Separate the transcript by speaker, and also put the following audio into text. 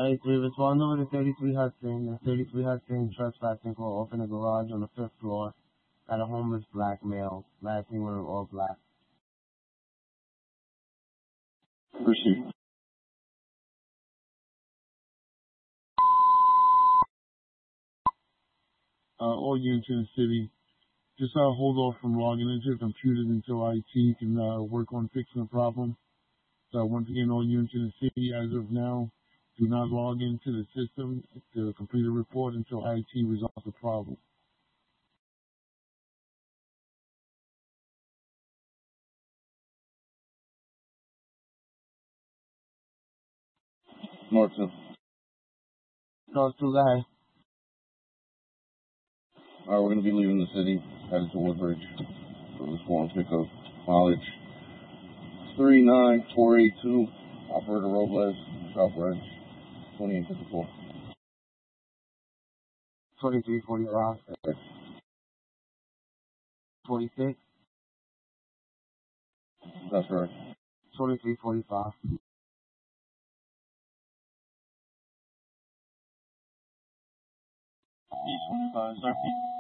Speaker 1: We respond over to 33 Hudson. The 33 Hudson trespassing for open a garage on the 5th floor. Got a homeless black male. Last name wearing all black.
Speaker 2: Proceed.
Speaker 3: All units in the city, just hold off from logging into your computers until IT can work on fixing the problem. So once again, all units in the city as of now, do not log into the system to complete a report until IT resolves the problem.
Speaker 2: Norton.
Speaker 1: North to guy.
Speaker 2: Alright, we're going to be leaving the city, headed to Woodbridge for this one pickup. Mileage 39482. Operator Robles, South Ridge, 2854.
Speaker 1: 2345. 46.
Speaker 2: That's right.
Speaker 1: 2345.
Speaker 2: East 25, sir.